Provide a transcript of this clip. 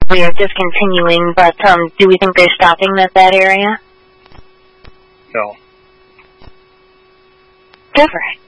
we are discontinuing, but do we think they're stopping at that area? No. Good for it.